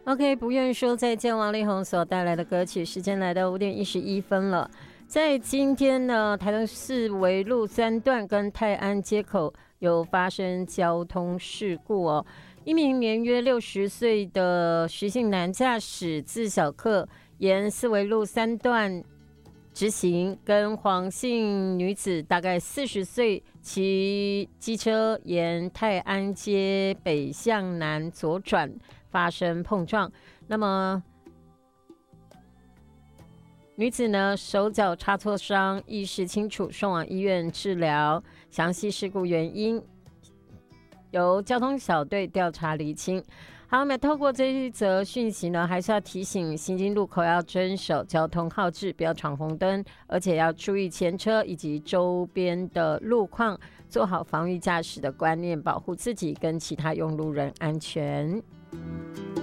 OK， 不愿说再见，王力宏所带来的歌曲，时间来到5:11了。在今天呢，台中市维路3段跟泰安街口有发生交通事故哦。一名年约60岁的徐姓男驾驶自小客沿四维路3段直行，跟黄姓女子大概40岁骑机车沿泰安街北向南左转发生碰撞。那么女子呢手脚擦挫伤，意识清楚，送往医院治疗。详细事故原因由交通小队调查厘清。好，我们透过这一则讯息呢，还是要提醒行经路口要遵守交通号志，不要闯红灯，而且要注意前车以及周边的路况，做好防御驾驶的观念，保护自己跟其他用路人安全。